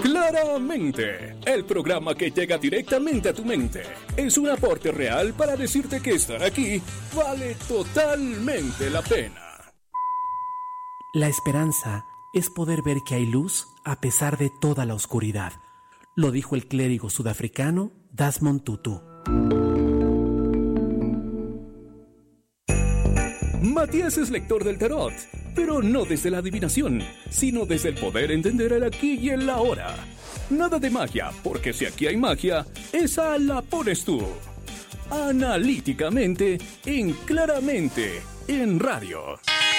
Claramente, el programa que llega directamente a tu mente es un aporte real para decirte que estar aquí vale totalmente la pena. La esperanza es poder ver que hay luz a pesar de toda la oscuridad, lo dijo el clérigo sudafricano Desmond Tutu. Matías es lector del tarot, pero no desde la adivinación, sino desde el poder entender el aquí y el ahora. Nada de magia, porque si aquí hay magia, esa la pones tú. Analíticamente, en Claramente, en radio.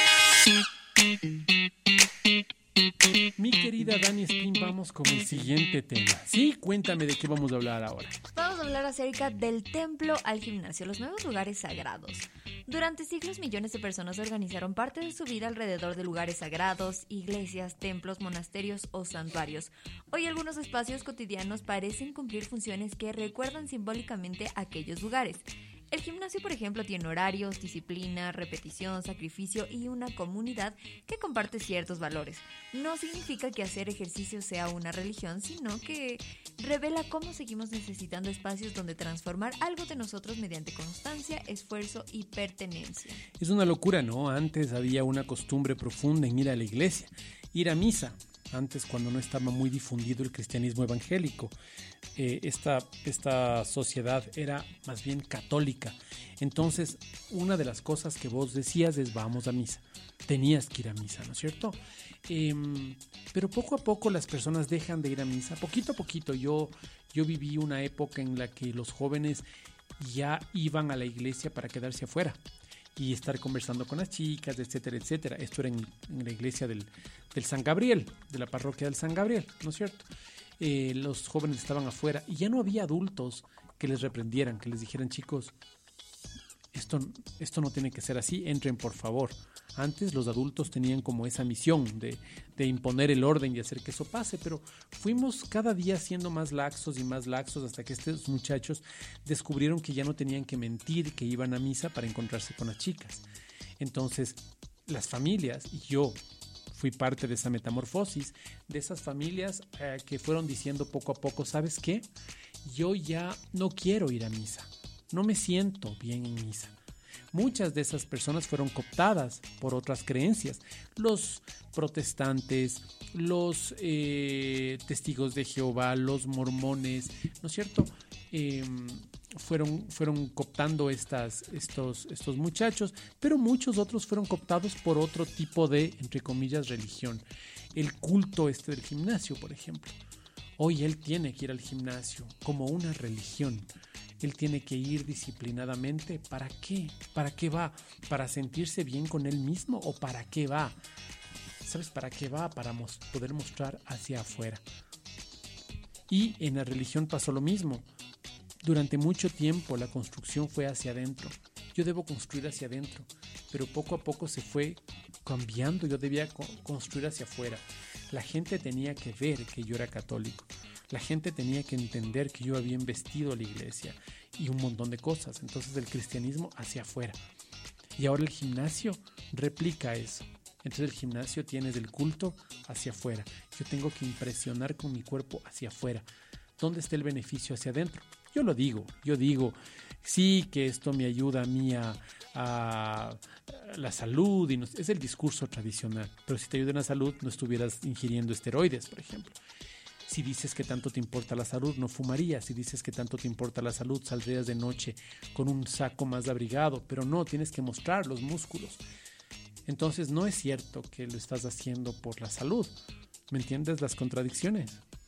Mi querida Dani Spin, vamos con el siguiente tema. Sí, cuéntame de qué vamos a hablar ahora. Vamos a hablar acerca del templo al gimnasio, los nuevos lugares sagrados. Durante siglos, millones de personas organizaron parte de su vida alrededor de lugares sagrados, iglesias, templos, monasterios o santuarios. Hoy algunos espacios cotidianos parecen cumplir funciones que recuerdan simbólicamente aquellos lugares. El gimnasio, por ejemplo, tiene horarios, disciplina, repetición, sacrificio y una comunidad que comparte ciertos valores. No significa que hacer ejercicio sea una religión, sino que revela cómo seguimos necesitando espacios donde transformar algo de nosotros mediante constancia, esfuerzo y pertenencia. Es una locura, ¿no? Antes había una costumbre profunda en ir a la iglesia, ir a misa. Antes, cuando no estaba muy difundido el cristianismo evangélico, esta sociedad era más bien católica. Entonces, una de las cosas que vos decías es vamos a misa. Tenías que ir a misa, ¿no es cierto? Pero poco a poco las personas dejan de ir a misa. Poquito a poquito. Yo viví una época en la que los jóvenes ya iban a la iglesia para quedarse afuera y estar conversando con las chicas, etcétera, etcétera. Esto era en la iglesia del San Gabriel, de la parroquia del San Gabriel, ¿no es cierto? Los jóvenes estaban afuera y ya no había adultos que les reprendieran, que les dijeran, chicos, esto no tiene que ser así, entren por favor. Antes los adultos tenían como esa misión de imponer el orden y hacer que eso pase, pero fuimos cada día siendo más laxos y más laxos hasta que estos muchachos descubrieron que ya no tenían que mentir, que iban a misa para encontrarse con las chicas. Entonces, las familias, y yo fui parte de esa metamorfosis, de esas familias que fueron diciendo poco a poco, ¿sabes qué? Yo ya no quiero ir a misa, no me siento bien en misa. Muchas de esas personas fueron cooptadas por otras creencias. Los protestantes, los testigos de Jehová, los mormones, ¿no es cierto? Fueron cooptando estos muchachos, pero muchos otros fueron cooptados por otro tipo de, entre comillas, religión. El culto del gimnasio, por ejemplo. Hoy él tiene que ir al gimnasio como una religión. Él tiene que ir disciplinadamente. ¿Para qué? ¿Para qué va? ¿Para sentirse bien con él mismo o para qué va? ¿Sabes para qué va? Para poder mostrar hacia afuera. Y en la religión pasó lo mismo. Durante mucho tiempo la construcción fue hacia adentro. Yo debo construir hacia adentro, pero poco a poco se fue cambiando. Yo debía construir hacia afuera. La gente tenía que ver que yo era católico. La gente tenía que entender que yo había investido a la iglesia y un montón de cosas. Entonces el cristianismo hacia afuera. Y ahora el gimnasio replica eso. Entonces el gimnasio tiene el culto hacia afuera. Yo tengo que impresionar con mi cuerpo hacia afuera. ¿Dónde está el beneficio hacia adentro? Yo digo, sí que esto me ayuda a mí a la salud, y es el discurso tradicional. Pero si te ayuda en la salud, no estuvieras ingiriendo esteroides, por ejemplo. Si dices que tanto te importa la salud, no fumarías. Si dices que tanto te importa la salud, saldrías de noche con un saco más abrigado. Pero no, tienes que mostrar los músculos. Entonces no es cierto que lo estás haciendo por la salud. ¿Me entiendes las contradicciones?